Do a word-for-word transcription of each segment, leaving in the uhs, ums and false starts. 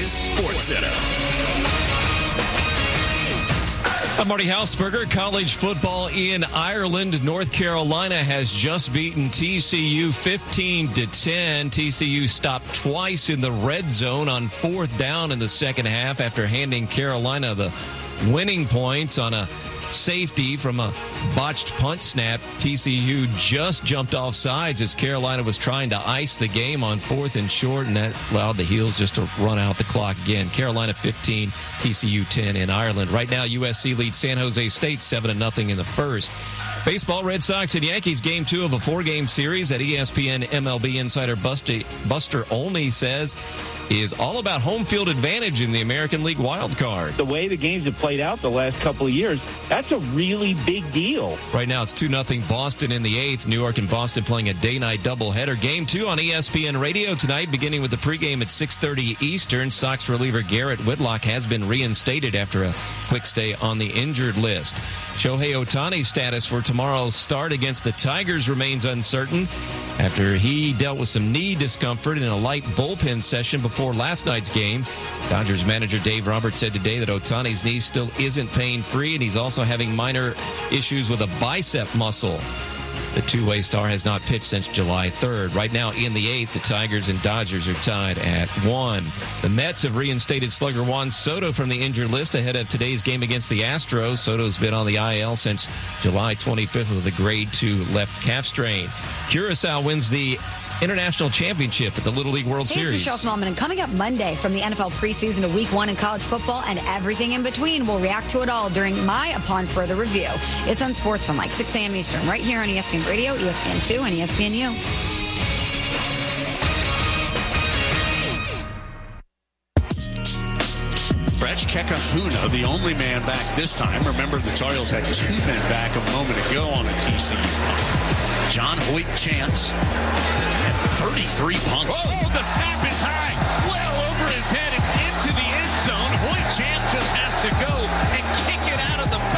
is SportsCenter. I'm Marty Hausberger. College football in Ireland. North Carolina has just beaten T C U fifteen to ten. T C U stopped twice in the red zone on fourth down in the second half after handing Carolina the winning points on a safety from a botched punt snap. T C U just jumped off sides as Carolina was trying to ice the game on fourth and short, and that allowed the Heels just to run out the clock again. Carolina fifteen, T C U ten in Ireland. Right now, U S C leads San Jose State seven to nothing in the first. Baseball, Red Sox and Yankees, game two of a four-game series at E S P N M L B insider Buster, Buster Olney says is all about home field advantage in the American League wild card. The way the games have played out the last couple of years, that's a really big deal. Right now it's two nothing Boston in the eighth. New York and Boston playing a day-night doubleheader. Game two on E S P N Radio tonight, beginning with the pregame at six thirty Eastern. Sox reliever Garrett Whitlock has been reinstated after a quick stay on the injured list. Shohei Ohtani's status for tomorrow's start against the Tigers remains uncertain after he dealt with some knee discomfort in a light bullpen session before last night's game. Dodgers manager Dave Roberts said today that Ohtani's knee still isn't pain-free, and he's also having minor issues with a bicep muscle. The two-way star has not pitched since July third. Right now in the eighth, the Tigers and Dodgers are tied at one. The Mets have reinstated slugger Juan Soto from the injured list ahead of today's game against the Astros. Soto's been on the I L since July twenty-fifth with a grade two left calf strain. Curaçao wins the International Championship at the Little League World Hey, Series. It's Michelle Smallman, and coming up Monday from the N F L preseason to week one in college football and everything in between, we'll react to it all during my Upon Further Review. It's on Sports from like six a.m. Eastern, right here on E S P N Radio, E S P N two, and E S P N U. Brett Kekahuna, the only man back this time. Remember, the Tar Heels had two men back a moment ago on a T C U punt. John Hoyt Chance had thirty-three punts. Oh, the snap is high, well over his head. It's into the end zone. Hoyt Chance just has to go and kick it out of the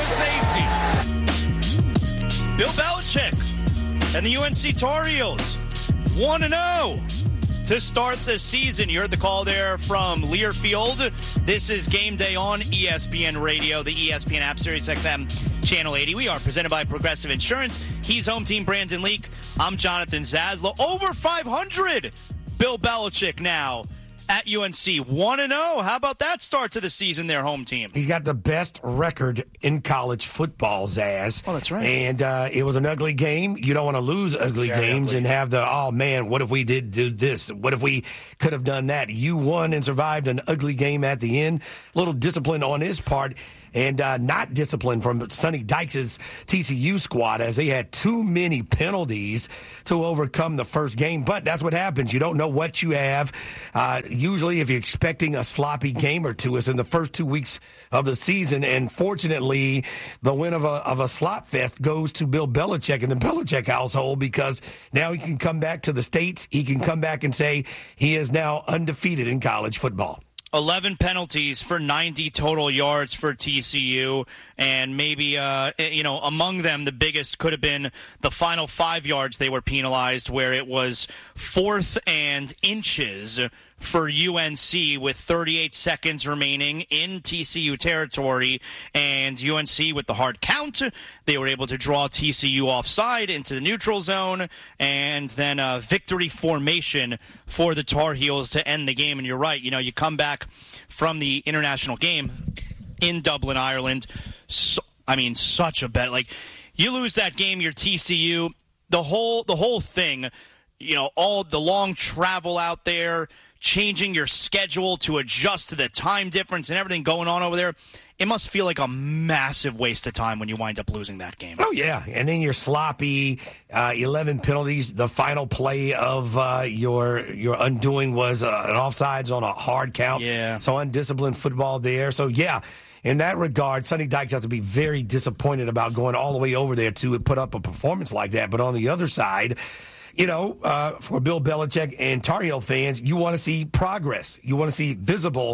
back for a safety. Bill Belichick and the U N C Tar Heels one and oh to start the season. You heard the call there from Learfield. This is Game Day on E S P N Radio, the E S P N app, Sirius X M Channel eighty. We are presented by Progressive Insurance. He's home team Brandon Leak. I'm Jonathan Zaslow. Over five hundred. Bill Belichick now at U N C. one and oh. How about that start to the season, their home team? He's got the best record in college football, Zaz. Oh, that's right. And uh, it was an ugly game. You don't want to lose ugly Very games ugly. and have the, oh, man, what if we did do this? What if we could have done that? You won and survived an ugly game at the end. A little discipline on his part. And uh, not discipline from Sonny Dykes' T C U squad, as they had too many penalties to overcome the first game. But that's what happens. You don't know what you have. Uh, usually, if you're expecting a sloppy game or two, it's in the first two weeks of the season. And fortunately, the win of a, of a slop fest goes to Bill Belichick and the Belichick household, because now he can come back to the States. He can come back and say he is now undefeated in college football. eleven penalties for ninety total yards for T C U, and maybe, uh, you know, among them, the biggest could have been the final five yards they were penalized, where it was fourth and inches for U N C with thirty-eight seconds remaining in T C U territory, and U N C with the hard count, they were able to draw T C U offside into the neutral zone, and then a victory formation for the Tar Heels to end the game. And you're right, you know, you come back from the international game in Dublin, Ireland. So, I mean, such a bet. Like, you lose that game, you're T C U, the whole the whole thing, you know, all the long travel out there, changing your schedule to adjust to the time difference and everything going on over there, it must feel like a massive waste of time when you wind up losing that game. Oh, yeah. And then you're sloppy, uh, eleven penalties. The final play of uh, your your undoing was uh, an offsides on a hard count. Yeah. So undisciplined football there. So, yeah, in that regard, Sonny Dykes has to be very disappointed about going all the way over there to put up a performance like that. But on the other side, you know, uh, for Bill Belichick and Tar Heel fans, you want to see progress. You want to see visible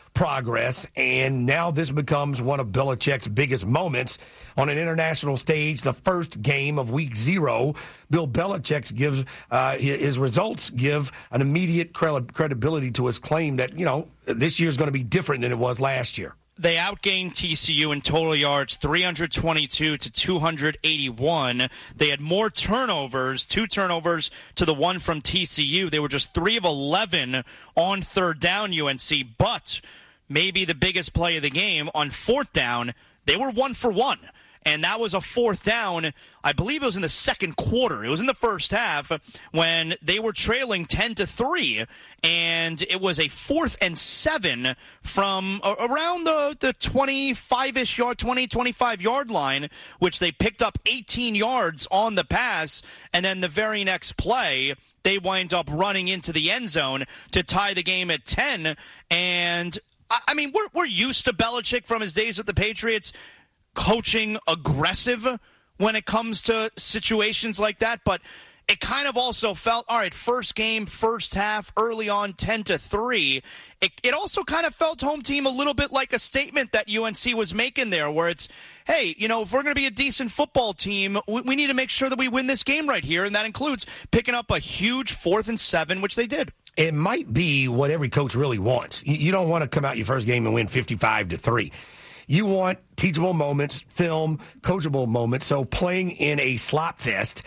progress, and now this becomes one of Belichick's biggest moments on an international stage. The first game of week zero, Bill Belichick gives uh, his results give an immediate credibility to his claim that, you know, this year is going to be different than it was last year. They outgained T C U in total yards, three hundred twenty-two to two hundred eighty-one. They had more turnovers, two turnovers to the one from T C U. They were just three of eleven on third down, U N C. But maybe the biggest play of the game on fourth down, they were one for one. And that was a fourth down, I believe it was in the second quarter. It was in the first half when they were trailing ten to three. And it was a fourth and seven from around the, the twenty-five-ish yard, twenty, twenty-five yard line, which they picked up eighteen yards on the pass. And then the very next play, they wind up running into the end zone to tie the game at ten. And, I mean, we're, we're used to Belichick from his days with the Patriots coaching aggressive when it comes to situations like that, but it kind of also felt, all right, first game, first half, early on, ten to three. It, it also kind of felt, home team, a little bit like a statement that U N C was making there, where it's, hey, you know, if we're going to be a decent football team, we, we need to make sure that we win this game right here, and that includes picking up a huge fourth and seven, which they did. It might be what every coach really wants. You, you don't want to come out your first game and win fifty-five to three. You want teachable moments, film, coachable moments. So playing in a slop fest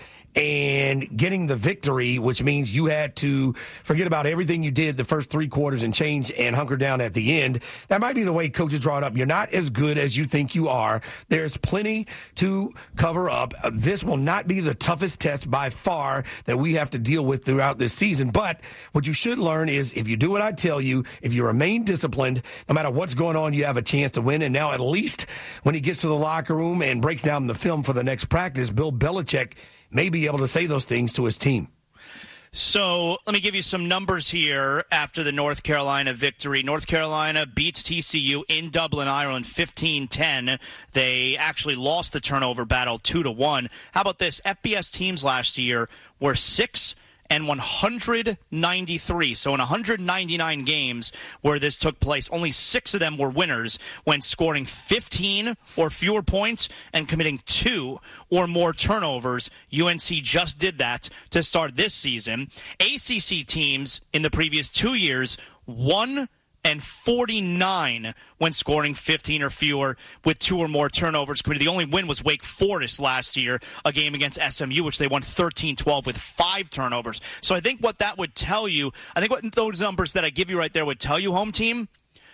and getting the victory, which means you had to forget about everything you did the first three quarters and change and hunker down at the end. That might be the way coaches draw it up. You're not as good as you think you are. There's plenty to cover up. This will not be the toughest test by far that we have to deal with throughout this season. But what you should learn is if you do what I tell you, if you remain disciplined, no matter what's going on, you have a chance to win. And now at least when he gets to the locker room and breaks down the film for the next practice, Bill Belichick may be able to say those things to his team. So let me give you some numbers here after the North Carolina victory. North Carolina beats T C U in Dublin, Ireland, fifteen ten. They actually lost the turnover battle two to one. How about this? F B S teams last year were six and one hundred ninety-three. So in one hundred ninety-nine games where this took place, only six of them were winners when scoring fifteen or fewer points and committing two or more turnovers. U N C just did that to start this season. A C C teams in the previous two years won and forty-nine when scoring fifteen or fewer with two or more turnovers committed. The only win was Wake Forest last year, a game against S M U, which they won thirteen twelve with five turnovers. So I think what that would tell you, I think what those numbers that I give you right there would tell you, home team,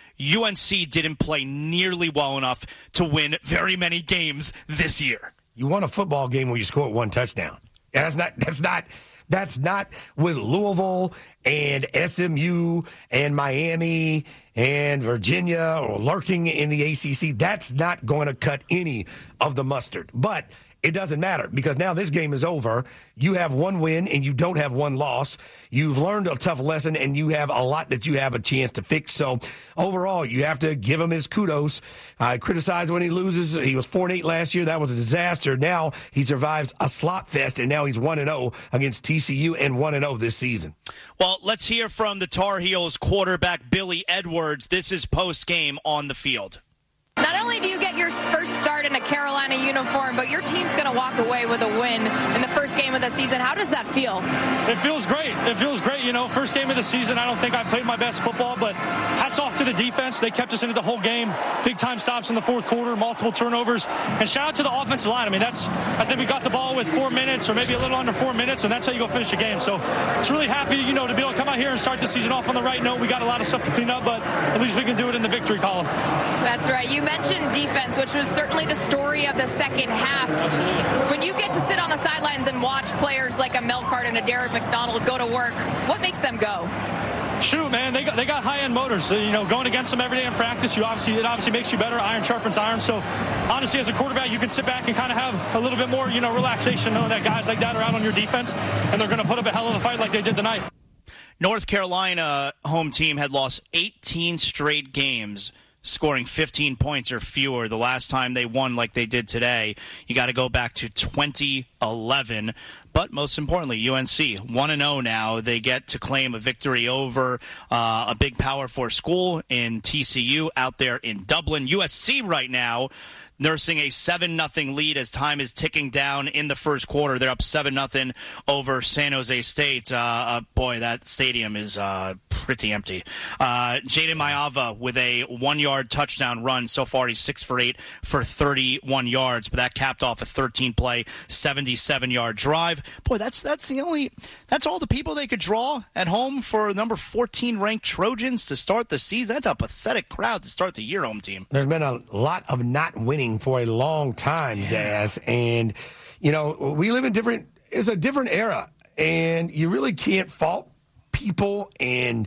U N C didn't play nearly well enough to win very many games this year. You won a football game where you scored one touchdown. That's not, that's not, That's not with Louisville and S M U and Miami and Virginia or lurking in the A C C. That's not going to cut any of the mustard. But it doesn't matter because now this game is over. You have one win and you don't have one loss. You've learned a tough lesson and you have a lot that you have a chance to fix. So overall, you have to give him his kudos. I criticize when he loses. He was four and eight last year. That was a disaster. Now he survives a slop fest and now he's one and oh against T C U and one and oh this season. Well, let's hear from the Tar Heels quarterback Billy Edwards. This is post-game on the field. Not only do you get your first start in a Carolina uniform, but your team's going to walk away with a win in the first game of the season. How does that feel? It feels great. It feels great. You know, first game of the season, I don't think I played my best football, but hats off to the defense. They kept us into the whole game. Big time stops in the fourth quarter, multiple turnovers. And shout out to the offensive line. I mean, that's, I think we got the ball with four minutes or maybe a little under four minutes, and that's how you go finish a game. So it's really happy, you know, to be able to come out here and start the season off on the right note. We got a lot of stuff to clean up, but at least we can do it in the victory column. That's right. You mentioned defense, which was certainly the story of the second half. Absolutely. When you get to sit on the sidelines and watch players like a Mel Cart and a Derek McDonald go to work, what makes them go? Shoot, man, they got they got high-end motors. So, you know, going against them every day in practice, you obviously it obviously makes you better. Iron sharpens iron. So, honestly, as a quarterback, you can sit back and kind of have a little bit more, you know, relaxation knowing that guys like that are out on your defense, and they're going to put up a hell of a fight like they did tonight. North Carolina home team had lost eighteen straight games, scoring fifteen points or fewer. The last time they won like they did today, you got to go back to twenty eleven. But most importantly, U N C one and oh now. They get to claim a victory over uh, a big Power Four school in T C U out there in Dublin. U S C right now nursing a seven nothing lead as time is ticking down in the first quarter. They're up seven nothing over San Jose State. Uh, uh, boy, that stadium is uh, pretty empty. Uh, Jaden Mayava with a one-yard touchdown run. So far, he's six for eight for thirty-one yards, but that capped off a thirteen-play, seventy-seven-yard drive. Boy, that's that's the only that's all the people they could draw at home for number fourteen-ranked Trojans to start the season. That's a pathetic crowd to start the year, home team. There's been a lot of not winning for a long time, Zaz. And, you know, we live in different, it's a different era. And you really can't fault people and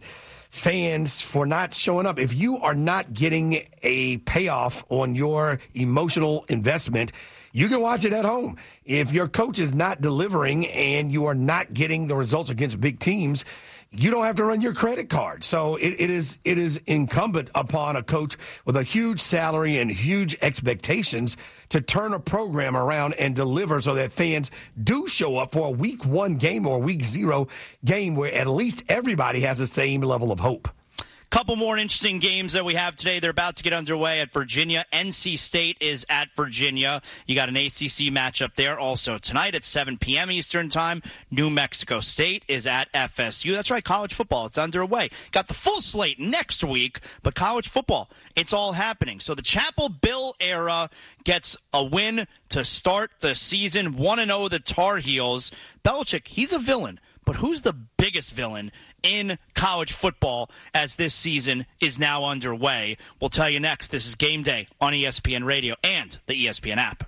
fans for not showing up. If you are not getting a payoff on your emotional investment, you can watch it at home. If your coach is not delivering and you are not getting the results against big teams, you don't have to run your credit card. So it, it is it is incumbent upon a coach with a huge salary and huge expectations to turn a program around and deliver so that fans do show up for a week one game or week zero game where at least everybody has the same level of hope. Couple more interesting games that we have today. They're about to get underway at Virginia. N C State is at Virginia. You got an A C C matchup there also tonight at seven p.m. Eastern Time. New Mexico State is at F S U. That's right, college football. It's underway. Got the full slate next week, but college football, it's all happening. So the Chapel Bill era gets a win to start the season. one and oh the Tar Heels. Belichick, he's a villain, but who's the biggest villain in college football as this season is now underway? We'll tell you next. This is Game Day on E S P N Radio and the E S P N app.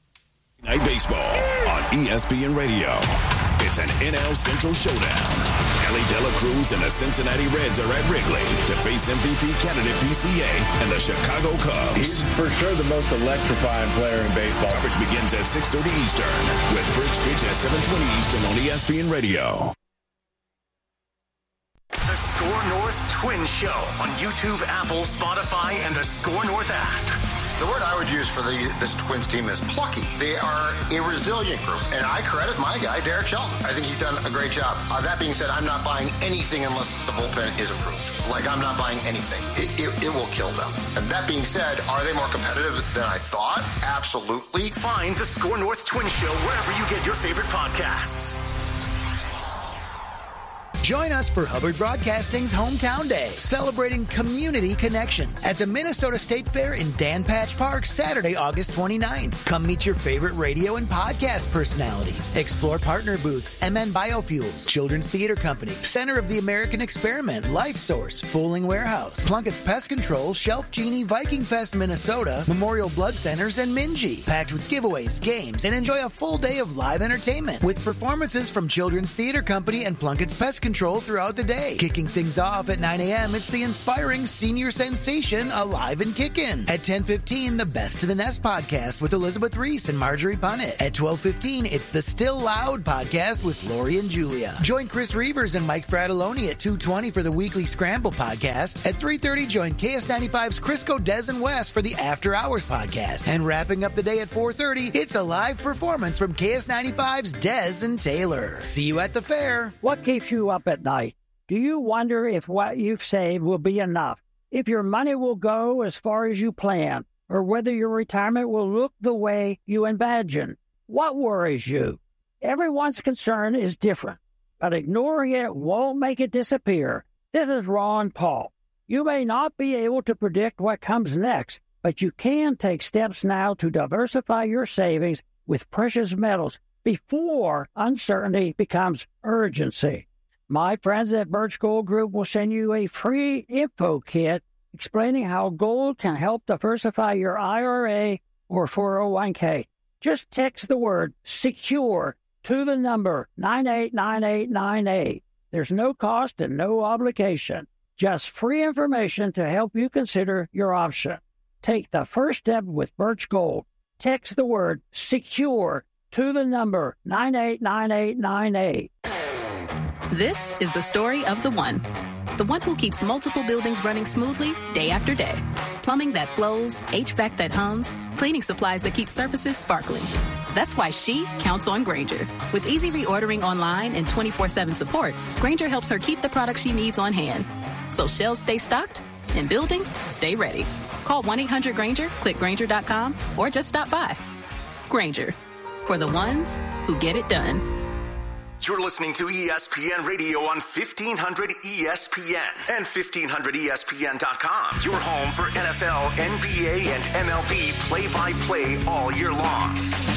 Night Baseball on E S P N Radio. It's an N L Central showdown. Ellie De La Cruz and the Cincinnati Reds are at Wrigley to face M V P candidate P C A and the Chicago Cubs. He's for sure the most electrifying player in baseball. Coverage begins at six thirty Eastern with first pitch at seven twenty Eastern on E S P N Radio. The Score North Twin Show on YouTube, Apple, Spotify, and the Score North app. The word I would use for the, this Twins team is plucky. They are a resilient group, and I credit my guy, Derek Shelton. I think he's done a great job. Uh, that being said, I'm not buying anything unless the bullpen is approved. Like, I'm not buying anything. It, it, it will kill them. And that being said, are they more competitive than I thought? Absolutely. Find the Score North Twin Show wherever you get your favorite podcasts. Join us for Hubbard Broadcasting's Hometown Day, celebrating community connections at the Minnesota State Fair in Dan Patch Park, Saturday, August twenty-ninth. Come meet your favorite radio and podcast personalities. Explore partner booths, M N Biofuels, Children's Theater Company, Center of the American Experiment, Life Source, Fooling Warehouse, Plunkett's Pest Control, Shelf Genie, Viking Fest, Minnesota, Memorial Blood Centers, and Minji. Packed with giveaways, games, and enjoy a full day of live entertainment with performances from Children's Theater Company and Plunkett's Pest Control throughout the day. Kicking things off at nine a.m., it's the inspiring senior sensation Alive and Kickin'. At ten fifteen, the Best to the Nest podcast with Elizabeth Reese and Marjorie Punnett. At twelve fifteen, it's the Still Loud podcast with Lori and Julia. Join Chris Reavers and Mike Fratelloni at two twenty for the Weekly Scramble podcast. At three thirty, join K S ninety-five's Crisco, Des, and West for the After Hours podcast. And wrapping up the day at four thirty, it's a live performance from K S ninety-five's Des and Taylor. See you at the fair. What keeps you up at night? Do you wonder if what you've saved will be enough? If your money will go as far as you plan? Or whether your retirement will look the way you imagine? What worries you? Everyone's concern is different, but ignoring it won't make it disappear. This is Ron Paul. You may not be able to predict what comes next, but you can take steps now to diversify your savings with precious metals before uncertainty becomes urgency. My friends at Birch Gold Group will send you a free info kit explaining how gold can help diversify your I R A or four oh one k. Just text the word SECURE to the number nine eight nine eight nine eight. There's no cost and no obligation. Just free information to help you consider your option. Take the first step with Birch Gold. Text the word SECURE to the number nine eight nine eight nine eight. This is the story of the one. The one who keeps multiple buildings running smoothly day after day. Plumbing that flows, H V A C that hums, cleaning supplies that keep surfaces sparkling. That's why she counts on Grainger. With easy reordering online and twenty-four seven support, Grainger helps her keep the products she needs on hand. So shelves stay stocked and buildings stay ready. Call one eight hundred Grainger, click Grainger dot com, or just stop by. Grainger, for the ones who get it done. You're listening to E S P N Radio on fifteen hundred E S P N and fifteen hundred E S P N dot com. Your home for N F L, N B A, and M L B play-by-play all year long.